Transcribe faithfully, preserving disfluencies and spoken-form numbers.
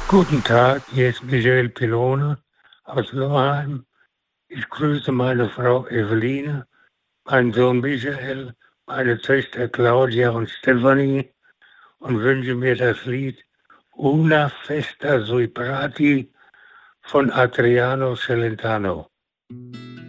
Guten Tag, hier ist Michael Pilone aus Loheim. Ich grüße meine Frau Eveline, meinen Sohn Michael, meine Töchter Claudia und Stefanie und wünsche mir das Lied Una Festa sui Prati von Adriano Celentano.